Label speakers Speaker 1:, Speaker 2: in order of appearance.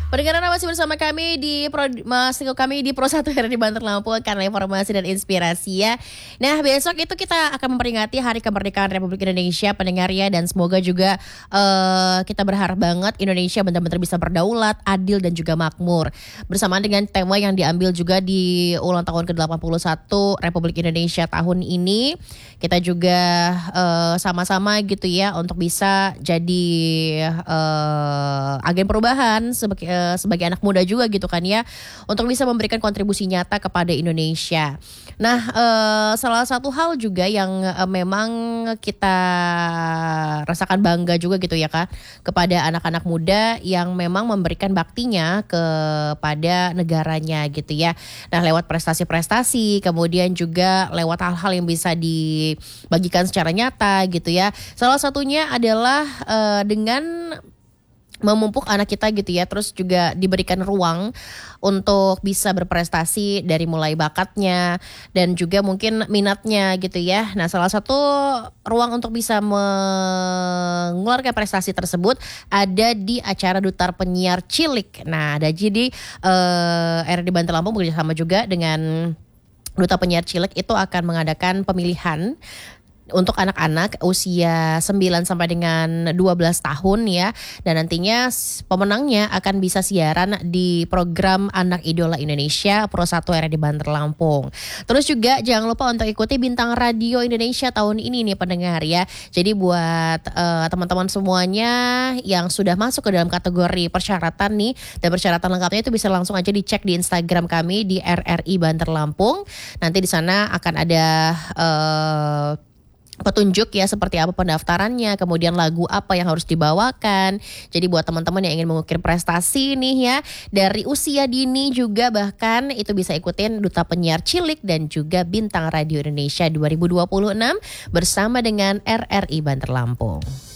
Speaker 1: Pendengaran masih bersama kami di Pro 1 di Banter Lampung karena informasi dan inspirasi ya. Nah, besok itu kita akan memperingati Hari Kemerdekaan Republik Indonesia, pendengar ya, dan semoga juga kita berharap banget Indonesia benar-benar bisa berdaulat, adil dan juga makmur. Bersamaan dengan tema yang diambil juga di ulang tahun ke-81 Republik Indonesia tahun ini, kita juga sama-sama gitu ya untuk bisa jadi agen perubahan sebagai anak muda juga gitu kan ya, untuk bisa memberikan kontribusi nyata kepada Indonesia. Nah, salah satu hal juga yang memang kita rasakan bangga juga gitu ya Kak, kepada anak-anak muda yang memang memberikan baktinya kepada negaranya gitu ya. Nah, lewat prestasi-prestasi, kemudian juga lewat hal-hal yang bisa dibagikan secara nyata gitu ya. Salah satunya adalah dengan memupuk anak kita gitu ya, terus juga diberikan ruang untuk bisa berprestasi dari mulai bakatnya dan juga mungkin minatnya gitu ya. Nah, salah satu ruang untuk bisa mengeluarkan prestasi tersebut ada di acara Duta Penyiar Cilik. Nah, ada jadi RRI Banter Lampung bekerjasama juga dengan Duta Penyiar Cilik itu akan mengadakan pemilihan untuk anak-anak usia 9 sampai dengan 12 tahun ya. Dan nantinya pemenangnya akan bisa siaran di program Anak Idola Indonesia Pro 1 RRI Banter Lampung. Terus juga jangan lupa untuk ikuti Bintang Radio Indonesia tahun ini nih pendengar ya. Jadi buat teman-teman semuanya yang sudah masuk ke dalam kategori persyaratan nih, dan persyaratan lengkapnya itu bisa langsung aja dicek di Instagram kami di RRI Banter Lampung. Nanti di sana akan ada petunjuk ya seperti apa pendaftarannya, kemudian lagu apa yang harus dibawakan. Jadi buat teman-teman yang ingin mengukir prestasi nih ya, dari usia dini juga bahkan itu bisa ikutin Duta Penyiar Cilik dan juga Bintang Radio Indonesia 2026 bersama dengan RRI Banter Lampung.